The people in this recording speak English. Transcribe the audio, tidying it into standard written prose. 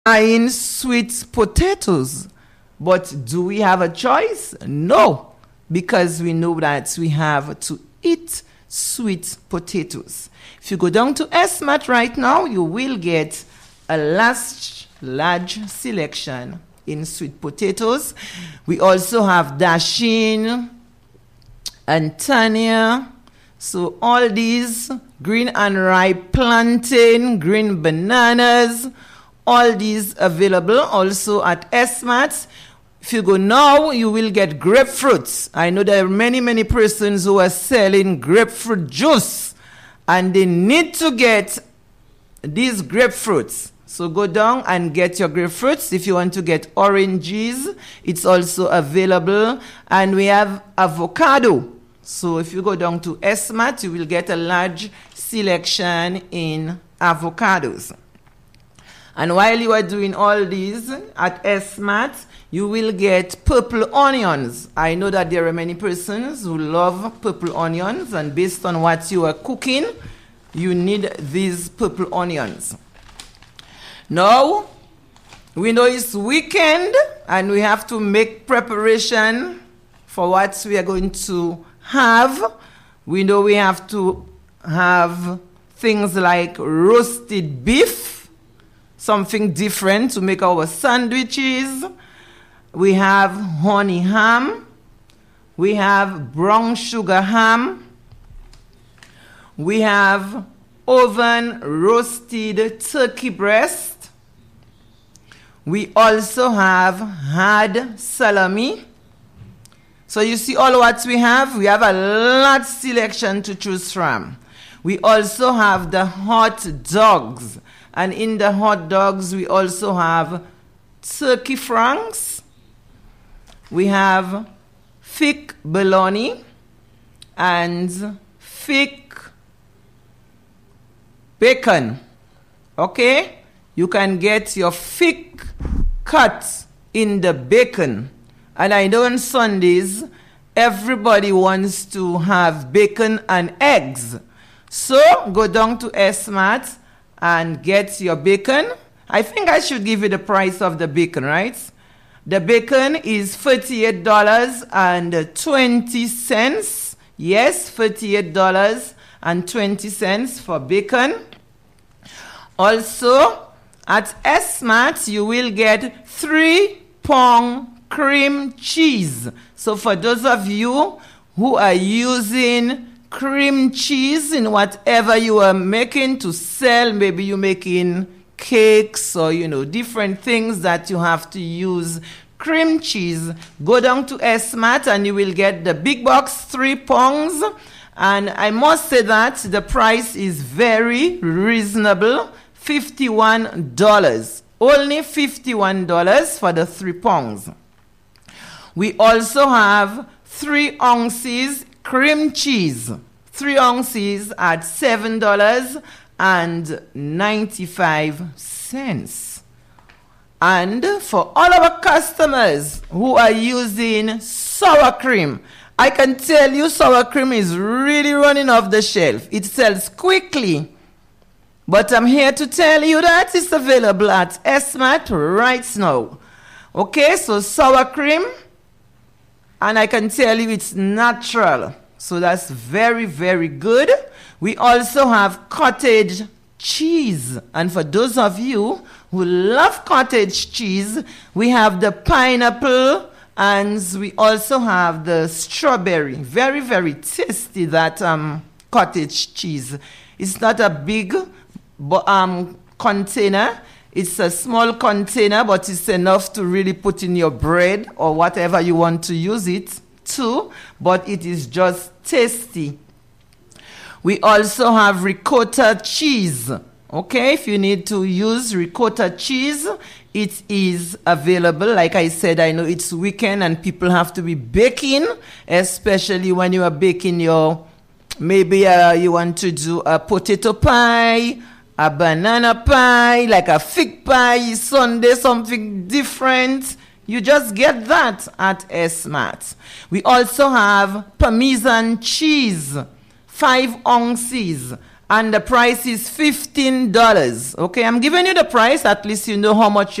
buying sweet potatoes. But do we have a choice? No, because we know that we have to eat sweet potatoes. If you go down to S-Mart right now, you will get a large selection in sweet potatoes. We also have Dashin and Tanya. So all these green and ripe plantain, green bananas, all these available also at S-Mart. If you go now, you will get grapefruits. I know there are many persons who are selling grapefruit juice, and they need to get these grapefruits. So go down and get your grapefruits. If you want to get oranges, it's also available. And we have avocado. So if you go down to S-Mart, you will get a large selection in avocados. And while you are doing all these at S-Mart, you will get purple onions. I know that there are many persons who love purple onions, and based on what you are cooking, you need these purple onions. Now, we know it's weekend, and we have to make preparation for what we are going to have. We know we have to have things like roasted beef, something different to make our sandwiches. We have honey ham. We have brown sugar ham. We have oven roasted turkey breast. We also have hard salami. So you see all what we have. We have a large selection to choose from. We also have the hot dogs. And in the hot dogs, we also have turkey franks. We have thick bologna and thick bacon. Okay? You can get your thick cut in the bacon. And I know on Sundays, everybody wants to have bacon and eggs. So go down to S-Mart and get your bacon. I think I should give you the price of the bacon, right? The bacon is $38.20. Yes, $38.20 for bacon. Also, at S-Mart, you will get 3-pound cream cheese. So for those of you who are using cream cheese in whatever you are making to sell, maybe you're making cakes or, different things that you have to use cream cheese, go down to S-Mart and you will get the big box, 3 pounds. And I must say that the price is very reasonable, $51. Only $51 for the 3 pounds. We also have 3 ounces cream cheese. 3 ounces at $7.95. And for all our customers who are using sour cream, I can tell you sour cream is really running off the shelf. It sells quickly. But I'm here to tell you that it's available at S-Mart right now. Okay, so sour cream, and I can tell you it's natural. So that's very, very good. We also have cottage cheese. And for those of you who love cottage cheese, we have the pineapple and we also have the strawberry. Very, very tasty, that cottage cheese. It's not a big container. It's a small container, but it's enough to really put in your bread or whatever you want to use it to, but it is just tasty. We also have ricotta cheese. Okay, if you need to use ricotta cheese, it is available. Like I said, I know it's weekend and people have to be baking, especially when you are baking your, maybe you want to do a potato pie, a banana pie, like a fig pie, Sunday, something different. You just get that at S-Mart. We also have Parmesan cheese, 5 ounces and the price is $15. Okay, I'm giving you the price, at least you know how much